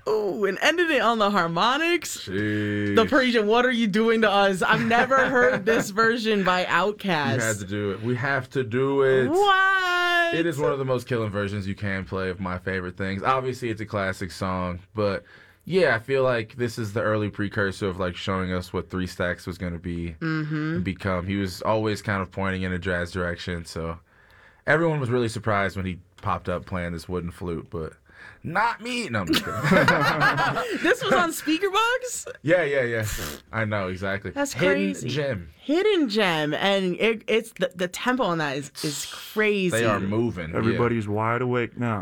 Ooh, and ended it on the harmonics. Jeez. The Parisian, what are you doing to us? I've never heard this version by Outkast. You had to do it. We have to do it. What? It is one of the most killing versions you can play of my favorite things. Obviously, it's a classic song, but yeah, I feel like this is the early precursor of like showing us what Three Stacks was going to be and become. He was always kind of pointing in a jazz direction, so everyone was really surprised when he popped up playing this wooden flute, but not me. No, I'm just kidding. This was on Speakerbox? Yeah. I know, exactly. That's Hidden crazy. gem. Hidden gem, and it's the tempo on that is crazy. They are moving. Everybody's wide awake now.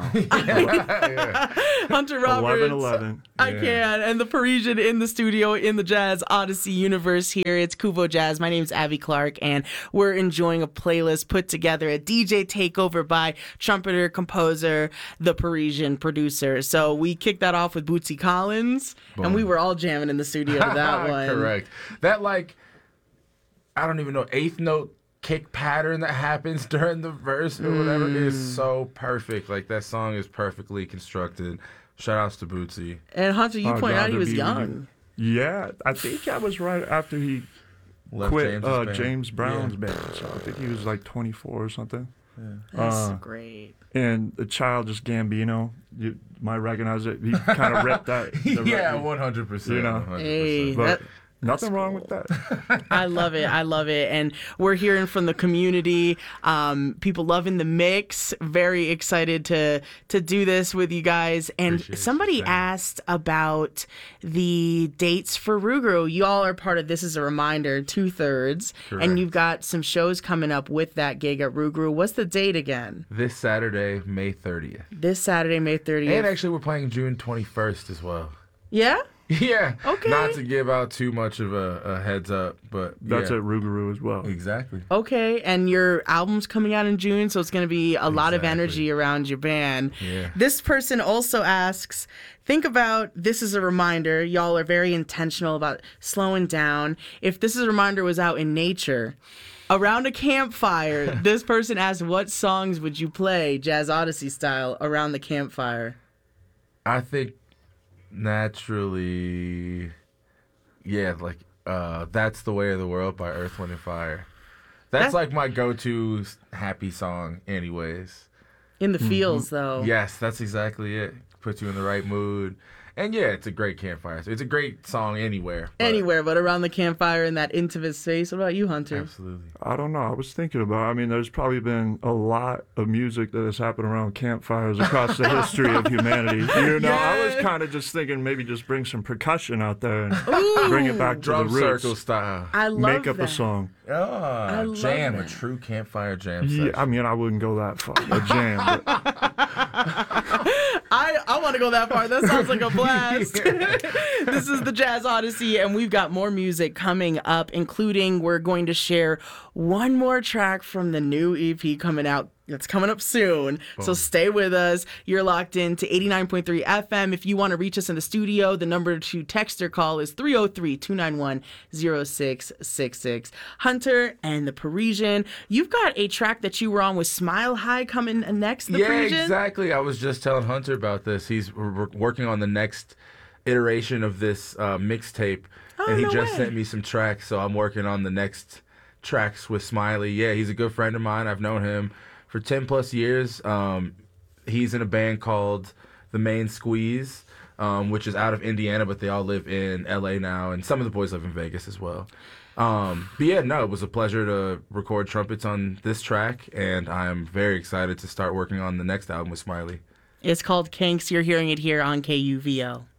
Hunter Roberts. 11:11. I can. And the Parisian in the studio in the Jazz Odyssey universe here. It's Kuvo Jazz. My name's Abby Clark, and we're enjoying a playlist put together, a DJ takeover by trumpeter, composer, the Parisian producer. So we kicked that off with Bootsy Collins, and we were all jamming in the studio to that one. Correct. That, like, I don't even know, eighth note kick pattern that happens during the verse or whatever is so perfect. Like, that song is perfectly constructed. Shout outs to Bootsy. And Hunter, you pointed out he was young. Yeah, I think that was right after he Left quit James's James band. Brown's band. So I think he was like 24 or something. That's great. And the Childish Gambino, you might recognize it. He kind of ripped that. Yeah, record, 100%. You know? 100%. Hey, But that- nothing wrong with that. I love it. And we're hearing from the community. People loving the mix. Very excited to do this with you guys. And Appreciate somebody you. asked about the dates for Ruguru. You all are part of This Is a Reminder, 2/3. Correct. And you've got some shows coming up with that gig at Ruguru. What's the date again? This Saturday, May 30th. This Saturday, May 30th. And actually, we're playing June 21st as well. Yeah? Yeah. Okay. Not to give out too much of a heads up, but That's yeah. at Rougarou as well. Exactly. Okay, and your album's coming out in June, so it's going to be a lot of Exactly. energy around your band. Yeah. This person also asks, think about This Is a Reminder. Y'all are very intentional about slowing down. If This Is a Reminder was out in nature, around a campfire, this person asks, what songs would you play, Jazz Odyssey style, around the campfire? I think naturally, yeah, like That's the Way of the World by Earth, Wind & Fire. That's like my go-to happy song anyways. In the fields, though. Yes, that's exactly it. Puts you in the right mood. And yeah, it's a great campfire. So it's a great song anywhere. Anywhere, but around the campfire in that intimate space. What about you, Hunter? Absolutely. I don't know. I was thinking about, I mean, there's probably been a lot of music that has happened around campfires across the history of humanity. You know, I was kind of just thinking maybe just bring some percussion out there and bring it back to Drum the roots. circle style. I love Make up that. a song. Oh, love jam, that. a true campfire jam session. Yeah, I mean, I wouldn't go that far. A jam. But I want to go that far. That sounds like a blast. This is the Jazz Odyssey, and we've got more music coming up, including we're going to share one more track from the new EP coming out. It's coming up soon, so stay with us. You're locked in to 89.3 FM. If you want to reach us in the studio, the number to text or call is 303-291-0666. Hunter and the Parisian, you've got a track that you were on with Smile High coming next, the Yeah, Parisian? exactly. I was just telling Hunter about this. He's working on the next iteration of this mixtape, and he no just way. sent me some tracks, so I'm working on the next tracks with Smiley. Yeah, he's a good friend of mine. I've known him for 10 plus years. He's in a band called The Main Squeeze, which is out of Indiana, but they all live in LA now, and some of the boys live in Vegas as well. But yeah, no, it was a pleasure to record trumpets on this track, and I'm very excited to start working on the next album with Smiley. It's called Kinks. You're hearing it here on KUVO.